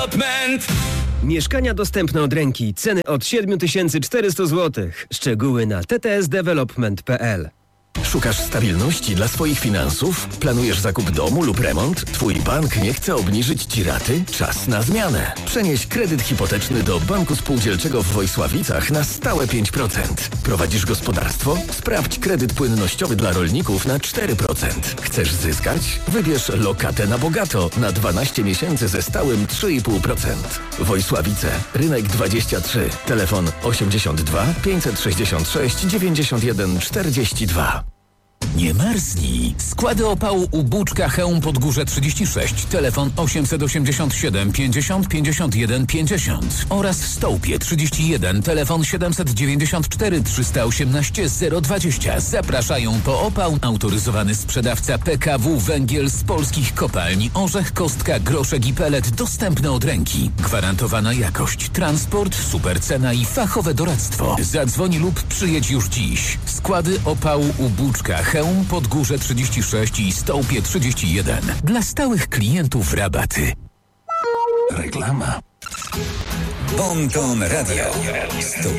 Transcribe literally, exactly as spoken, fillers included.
Development. Mieszkania dostępne od ręki. Ceny od siedem tysięcy czterysta złotych. Szczegóły na t t s development kropka p l. Szukasz stabilności dla swoich finansów? Planujesz zakup domu lub remont? Twój bank nie chce obniżyć Ci raty? Czas na zmianę. Przenieś kredyt hipoteczny do Banku Spółdzielczego w Wojsławicach na stałe pięć procent. Prowadzisz gospodarstwo? Sprawdź kredyt płynnościowy dla rolników na cztery procent. Chcesz zyskać? Wybierz lokatę na bogato na dwanaście miesięcy ze stałym trzy i pół procent. Wojsławice, rynek dwadzieścia trzy, telefon osiemdziesiąt dwa pięćset sześćdziesiąt sześć dziewięćdziesiąt jeden czterdzieści dwa. Nie marznij. Składy opału u Buczka Chełm Podgórze trzydzieści sześć, telefon osiemset osiemdziesiąt siedem pięćdziesiąt pięćdziesiąt jeden pięćdziesiąt oraz w Stołpie trzydzieści jeden, telefon siedemset dziewięćdziesiąt cztery trzysta osiemnaście zero dwadzieścia. Zapraszają po opał autoryzowany sprzedawca P K W Węgiel z polskich kopalni Orzech, Kostka, Groszek i Pelet, dostępne od ręki. Gwarantowana jakość, transport, super cena i fachowe doradztwo. Zadzwoń lub przyjedź już dziś. Składy opału u Buczka Chełm Podgórze trzydzieści sześć i Stołpie trzydzieści jeden. Dla stałych klientów rabaty. Reklama. Bon Ton Radio.